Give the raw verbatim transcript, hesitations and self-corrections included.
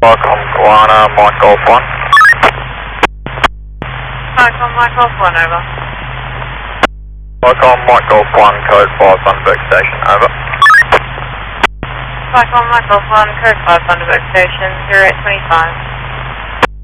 Welcome, Guana, Mike Golf one. Welcome, Mike Golf one, over. Welcome, Mike Golf one, code five, Thunderbird Station, over. Welcome, Mike Golf one, code five, Thunderbird Station, zero eight twenty-five.